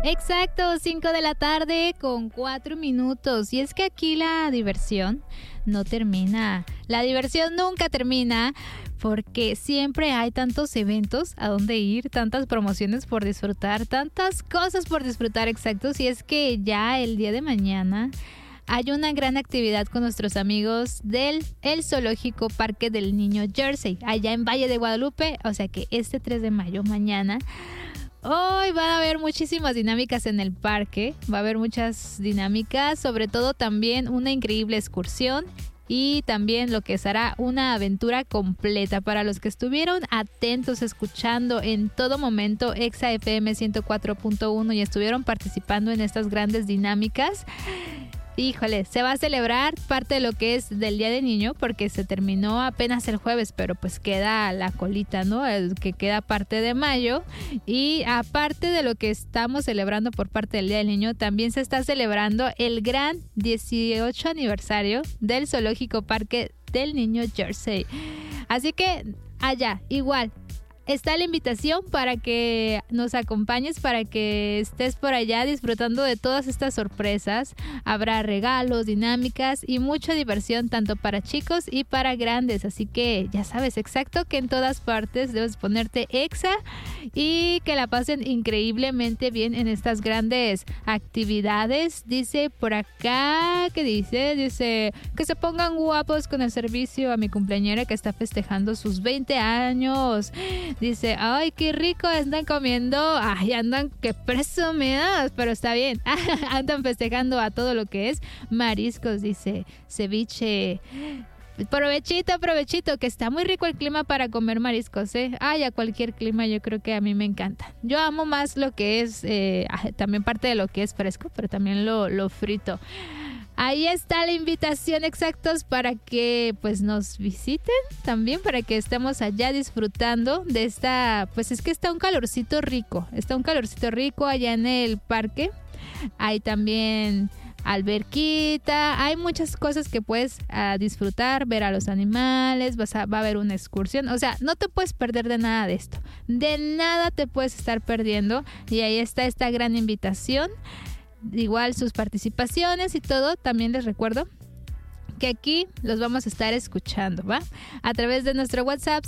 Exacto, 5 de la tarde con 4 minutos. Y es que aquí la diversión no termina. La diversión nunca termina porque siempre hay tantos eventos a donde ir, tantas promociones por disfrutar, tantas cosas por disfrutar, exactos. Y es que ya el día de mañana hay una gran actividad con nuestros amigos del el Zoológico Parque del Niño Jersey, allá en Valle de Guadalupe. O sea que este 3 de mayo, mañana, hoy van a haber muchísimas dinámicas en el parque. Va a haber muchas dinámicas, sobre todo también una increíble excursión y también lo que será una aventura completa para los que estuvieron atentos escuchando en todo momento Exa FM 104.1 y estuvieron participando en estas grandes dinámicas. Híjole, se va a celebrar parte de lo que es del Día del Niño porque se terminó apenas el jueves, pero pues queda la colita, ¿no? El que queda parte de mayo. Y aparte de lo que estamos celebrando por parte del Día del Niño, también se está celebrando el gran 18 aniversario del Zoológico Parque del Niño Jersey. Así que allá, igual, está la invitación para que nos acompañes, para que estés por allá disfrutando de todas estas sorpresas. Habrá regalos, dinámicas y mucha diversión tanto para chicos y para grandes. Así que ya sabes exacto que en todas partes debes ponerte Exa y que la pasen increíblemente bien en estas grandes actividades. Dice por acá, ¿qué dice? Dice que se pongan guapos con el servicio a mi cumpleañera que está festejando sus 20 años. Dice, ay, qué rico andan comiendo. Ay, andan, qué presumidos, pero está bien. Andan festejando a todo lo que es mariscos, dice, ceviche. Provechito, que está muy rico el clima para comer mariscos, ¿eh? Ay, a cualquier clima yo creo que a mí me encanta. Yo amo más lo que es, también parte de lo que es fresco, pero también lo frito. Ahí está la invitación, exactos, para que pues nos visiten también, para que estemos allá disfrutando de esta, pues es que está un calorcito rico allá en el parque. Hay también alberquita, hay muchas cosas que puedes disfrutar, ver a los animales, va a haber una excursión, o sea, no te puedes perder de nada de esto, de nada te puedes estar perdiendo y ahí está esta gran invitación. Igual sus participaciones y todo, también les recuerdo que aquí los vamos a estar escuchando, ¿va? A través de nuestro WhatsApp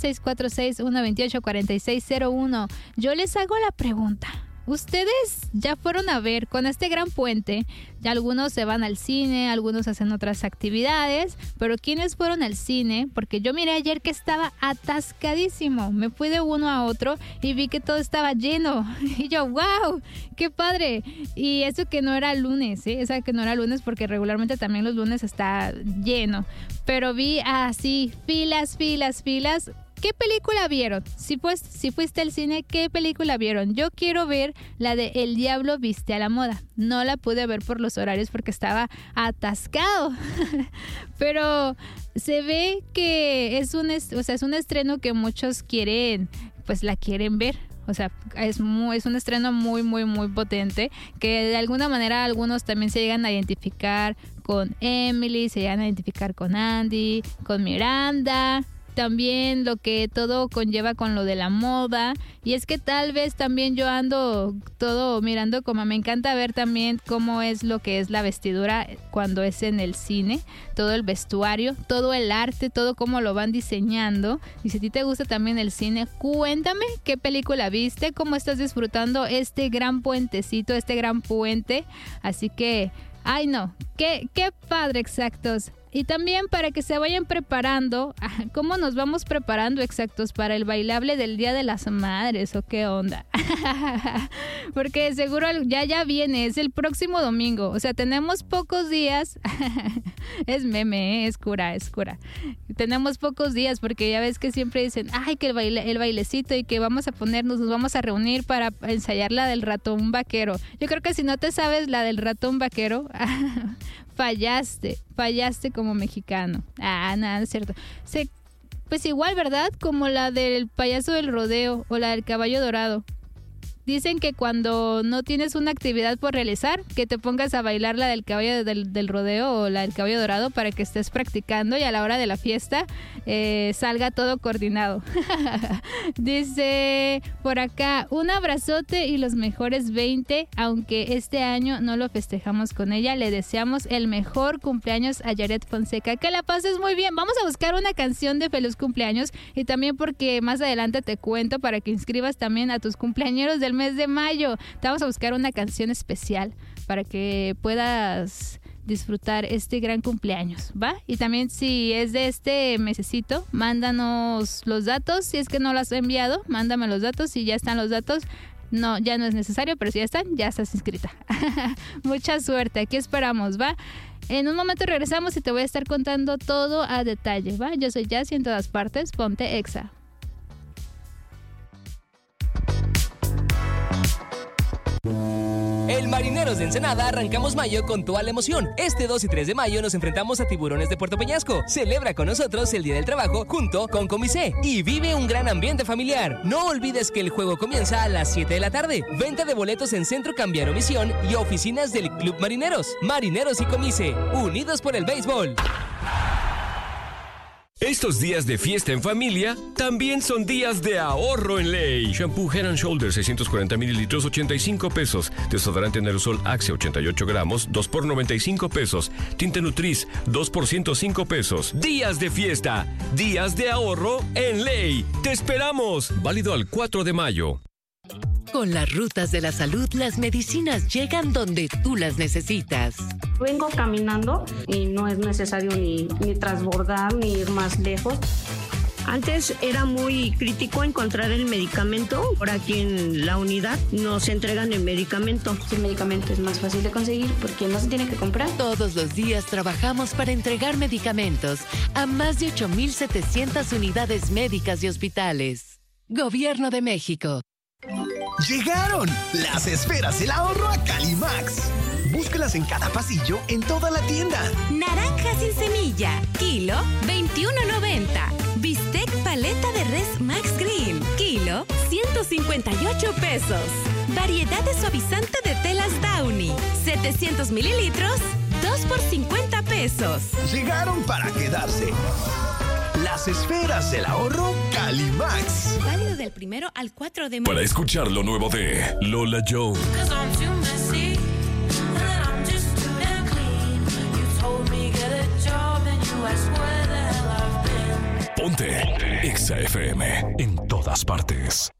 646-128-4601. Yo les hago la pregunta. ¿Ustedes ya fueron a ver con este gran puente? Ya algunos se van al cine, algunos hacen otras actividades, pero ¿quiénes fueron al cine? Porque yo miré ayer que estaba atascadísimo. Me fui de uno a otro y vi que todo estaba lleno. Y yo, wow, qué padre. Y eso que no era lunes, ¿eh? Esa que no era lunes porque regularmente también los lunes está lleno. Pero vi así filas. ¿Qué película vieron? Si fuiste al cine, ¿qué película vieron? Yo quiero ver la de El Diablo Viste a la Moda. No la pude ver por los horarios porque estaba atascado. Pero se ve que es un estreno que muchos quieren, pues la quieren ver. O sea, es un estreno muy, muy, muy potente que de alguna manera algunos también se llegan a identificar con Emily, se llegan a identificar con Andy, con Miranda. También lo que todo conlleva con lo de la moda. Y es que tal vez también yo ando todo mirando como me encanta ver también cómo es lo que es la vestidura cuando es en el cine. Todo el vestuario, todo el arte, todo cómo lo van diseñando. Y si a ti te gusta también el cine, cuéntame qué película viste, cómo estás disfrutando este gran puentecito, este gran puente. Así que, ay no, qué padre, exactos. Y también para que se vayan preparando, ¿cómo nos vamos preparando exactos para el bailable del Día de las Madres o qué onda? Porque seguro ya viene, es el próximo domingo, o sea, tenemos pocos días, es meme, es cura. Tenemos pocos días porque ya ves que siempre dicen, ay, que el bailecito y que nos vamos a reunir para ensayar la del ratón vaquero. Yo creo que si no te sabes la del ratón vaquero, fallaste como mexicano. Nada, es cierto. Pues igual, ¿verdad? Como la del payaso del rodeo o la del caballo dorado. Dicen que cuando no tienes una actividad por realizar, que te pongas a bailar la del caballo del rodeo o la del caballo dorado para que estés practicando y a la hora de la fiesta salga todo coordinado. Dice por acá, un abrazote y los mejores 20, aunque este año no lo festejamos con ella, le deseamos el mejor cumpleaños a Yaret Fonseca. Que la pases muy bien. Vamos a buscar una canción de feliz cumpleaños y también porque más adelante te cuento para que inscribas también a tus cumpleañeros del mes de mayo. Te vamos a buscar una canción especial para que puedas disfrutar este gran cumpleaños, ¿va? Y también si es de este mesecito, mándanos los datos. Si es que no lo has enviado, mándame los datos. Si ya están los datos, no, ya no es necesario, pero si ya están, ya estás inscrita. Mucha suerte, aquí esperamos, ¿va? En un momento regresamos y te voy a estar contando todo a detalle, ¿va? Yo soy Jazzy en todas partes, ponte Exa. El Marineros de Ensenada arrancamos mayo con toda la emoción. Este 2 y 3 de mayo nos enfrentamos a Tiburones de Puerto Peñasco. Celebra con nosotros el Día del Trabajo junto con Comicé y vive un gran ambiente familiar. No olvides que el juego comienza a las 7 de la tarde. Venta de boletos en Centro Cambiario Misión y oficinas del Club Marineros. Marineros y Comicé, unidos por el béisbol. Estos días de fiesta en familia también son días de ahorro en ley. Shampoo Head & Shoulders 640 mililitros, 85 pesos. Desodorante en aerosol Axe 88 gramos, 2 por 95 pesos. Tinte Nutris, 2 por 105 pesos. Días de fiesta, días de ahorro en ley. ¡Te esperamos! Válido al 4 de mayo. Con las rutas de la salud, las medicinas llegan donde tú las necesitas. Vengo caminando y no es necesario ni transbordar ni ir más lejos. Antes era muy crítico encontrar el medicamento. Por aquí en la unidad nos entregan el medicamento. El medicamento es más fácil de conseguir porque no se tiene que comprar. Todos los días trabajamos para entregar medicamentos a más de 8,700 unidades médicas y hospitales. Gobierno de México. ¡Llegaron! Las esferas del ahorro a Calimax. Búscalas en cada pasillo en toda la tienda. Naranja sin semilla, kilo 21.90. Bistec paleta de res Max Grill, kilo 158 pesos. Variedad de suavizante de telas Downy, 700 mililitros, 2 por 50 pesos. Llegaron para quedarse. Las esferas del ahorro Calimax. Válido del 1 al 4 de mayo. Para escuchar lo nuevo de Lola Jones. Ponte Exa FM en todas partes.